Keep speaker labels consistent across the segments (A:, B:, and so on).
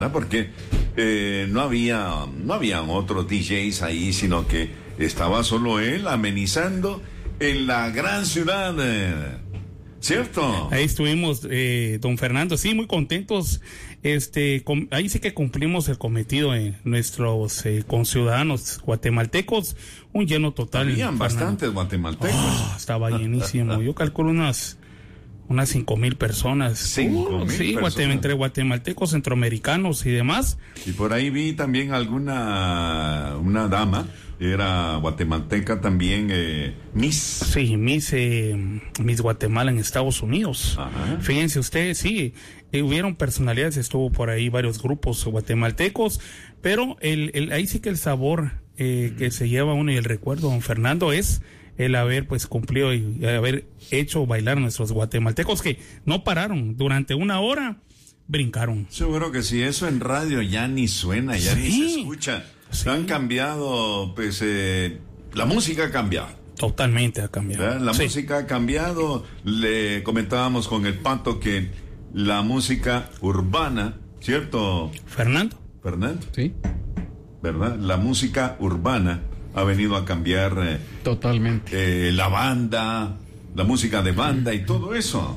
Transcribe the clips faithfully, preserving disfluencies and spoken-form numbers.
A: Porque eh, no había, no habían otros D Js ahí, sino que estaba solo él amenizando en la gran ciudad, eh, ¿cierto?
B: Ahí estuvimos, eh, don Fernando, sí, muy contentos. Este, com, ahí sí que cumplimos el cometido de nuestros eh, conciudadanos guatemaltecos, un lleno total.
A: Habían bastantes guatemaltecos.
B: Oh, estaba llenísimo. Yo calculo unas unas cinco mil personas.
A: Cinco
B: uh,
A: mil
B: sí,
A: personas.
B: Guate, entre guatemaltecos, centroamericanos y demás.
A: Y por ahí vi también alguna, una dama, era guatemalteca también, eh, Miss.
B: Sí, Miss, eh, Miss Guatemala en Estados Unidos.
A: Ajá.
B: Fíjense ustedes, sí, eh, hubieron personalidades, estuvo por ahí varios grupos guatemaltecos, pero el, el ahí sí que el sabor eh, que se lleva uno y el recuerdo, don Fernando, es el haber pues cumplido y haber hecho bailar a nuestros guatemaltecos que no pararon durante una hora, brincaron.
A: Seguro que si eso en radio ya ni suena, ya
B: Sí.
A: ni se escucha.
B: Sí.
A: Han cambiado, pues, eh, la música ha cambiado.
B: Totalmente ha cambiado.
A: ¿Verdad? La
B: Sí.
A: música ha cambiado. Le comentábamos con el Pato que la música urbana, ¿cierto,
B: Fernando.
A: Fernando?
C: Sí,
A: ¿Verdad? La música urbana ha venido a cambiar eh,
C: totalmente.
A: eh, la banda, la música de banda y todo eso.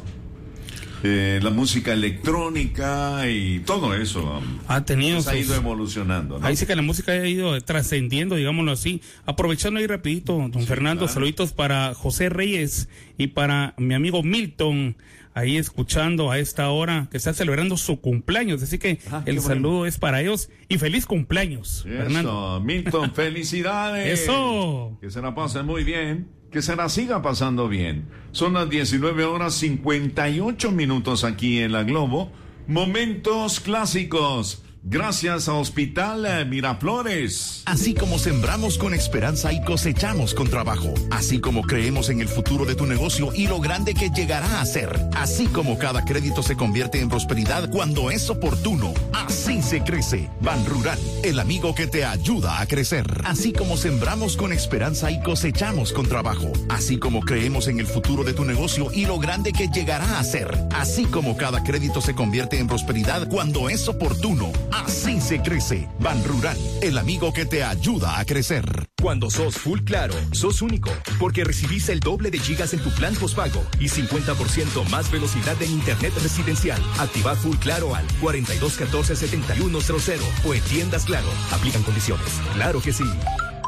A: Eh, la música electrónica y todo eso.
B: Ha tenido
A: Se ha
B: sus-
A: ido evolucionando, ¿no?
B: Ahí sí que la música ha ido trascendiendo, digámoslo así. Aprovechando ahí rapidito, don
A: Sí,
B: Fernando,
A: claro.
B: saluditos para José Reyes y para mi amigo Milton, ahí escuchando a esta hora, que está celebrando su cumpleaños. Así que
A: Ah, qué
B: el
A: bueno.
B: saludo es para ellos y feliz cumpleaños, Fernando.
A: Eso, Milton, felicidades.
B: Eso.
A: Que se la pasen muy bien, que se la siga pasando bien. Son las diecinueve horas cincuenta y ocho minutos aquí en la Globo. Momentos clásicos. Gracias a Hospital eh, Miraflores.
D: Así como sembramos con esperanza y cosechamos con trabajo, así como creemos en el futuro de tu negocio y lo grande que llegará a ser, así como cada crédito se convierte en prosperidad cuando es oportuno, así se crece. Ban Rural, el amigo que te ayuda a crecer. Así como sembramos con esperanza y cosechamos con trabajo, así como creemos en el futuro de tu negocio y lo grande que llegará a ser, así como cada crédito se convierte en prosperidad cuando es oportuno, así se crece. Ban Rural, el amigo que te ayuda a crecer.
E: Cuando sos Full Claro, sos único, porque recibís el doble de gigas en tu plan postpago y cincuenta por ciento más velocidad en internet residencial. Activa Full Claro al cuatro dos uno cuatro, siete uno cero cero o en tiendas Claro. Aplican condiciones. Claro que sí.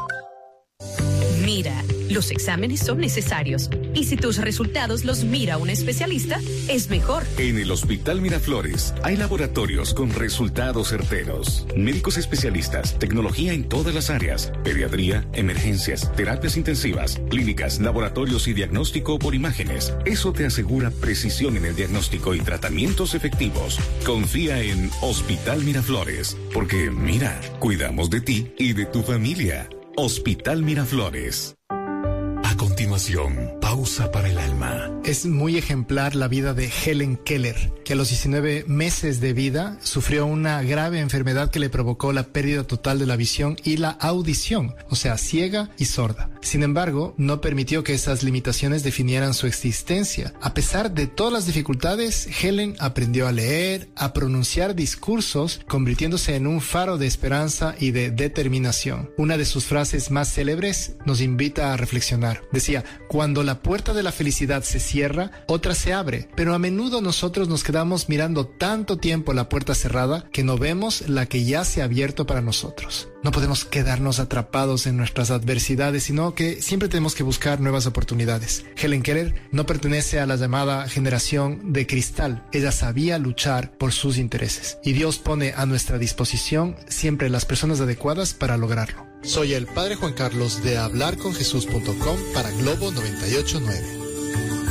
F: Mira, los exámenes son necesarios y si tus resultados los mira un especialista, es mejor.
G: En el Hospital Miraflores hay laboratorios con resultados certeros, médicos especialistas, tecnología en todas las áreas, pediatría, emergencias, terapias intensivas, clínicas, laboratorios y diagnóstico por imágenes. Eso te asegura precisión en el diagnóstico y tratamientos efectivos. Confía en Hospital Miraflores, porque mira, cuidamos de ti y de tu familia. Hospital Miraflores.
H: A continuación, pausa para el alma.
I: Es muy ejemplar la vida de Helen Keller, que a los diecinueve meses de vida sufrió una grave enfermedad que le provocó la pérdida total de la visión y la audición, o sea, ciega y sorda. Sin embargo, no permitió que esas limitaciones definieran su existencia. A pesar de todas las dificultades, Helen aprendió a leer, a pronunciar discursos, convirtiéndose en un faro de esperanza y de determinación. Una de sus frases más célebres nos invita a reflexionar. Decía, cuando la puerta de la felicidad se cierra, otra se abre, pero a menudo nosotros nos quedamos mirando tanto tiempo la puerta cerrada que no vemos la que ya se ha abierto para nosotros. No podemos quedarnos atrapados en nuestras adversidades, sino que siempre tenemos que buscar nuevas oportunidades. Helen Keller no pertenece a la llamada generación de cristal. Ella sabía luchar por sus intereses. Y Dios pone a nuestra disposición siempre las personas adecuadas para lograrlo. Soy el Padre Juan Carlos de hablar con jesús punto com para Globo noventa y ocho punto nueve.